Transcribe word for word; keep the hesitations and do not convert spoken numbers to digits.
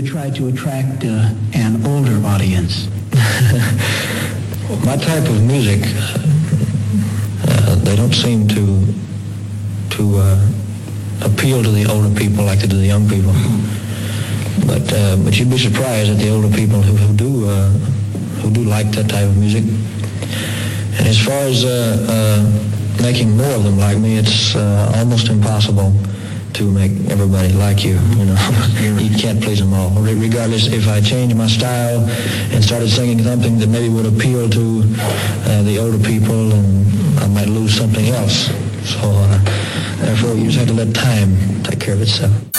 to try to attract uh, an older audience? My type of music, uh, they don't seem to to uh, appeal to the older people like they do the young people. But uh, but you'd be surprised at the older people who, who do uh, who do like that type of music. And as far as uh, uh, making more of them like me, it's uh, almost impossible to make everybody like you. You know, you can't please them all. Re- regardless, if I changed my style and started singing something that maybe would appeal to uh, the older people, and I might lose something else. So uh, therefore, you just have to let time take care of itself.